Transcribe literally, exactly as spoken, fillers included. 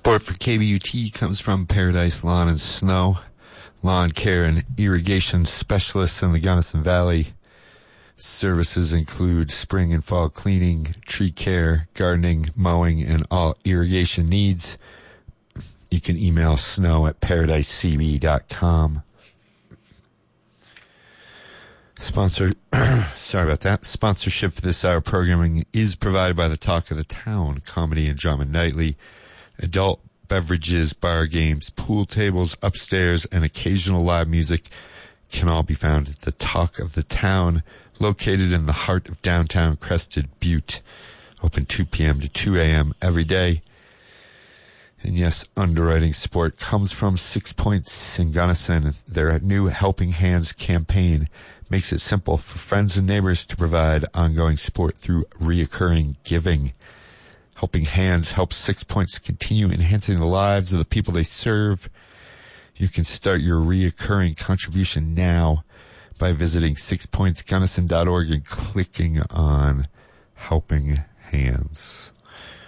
Support for K B U T comes from Paradise Lawn and Snow, lawn care and irrigation specialists in the Gunnison Valley. Services include spring and fall cleaning, tree care, gardening, mowing, and all irrigation needs. You can email snow at paradise c b dot com. Sponsor, sorry about that. Sponsorship for this hour programming is provided by the Talk of the Town, Comedy and Drama Nightly. Adult beverages, bar games, pool tables, upstairs, and occasional live music can all be found at the Talk of the Town, located in the heart of downtown Crested Butte. Open two p.m. to two a.m. every day. And yes, underwriting support comes from Six Points in Gunnison. Their new Helping Hands campaign makes it simple for friends and neighbors to provide ongoing support through reoccurring giving. Helping Hands helps Six Points continue enhancing the lives of the people they serve. You can start your reoccurring contribution now by visiting six points gunnison dot org and clicking on Helping Hands.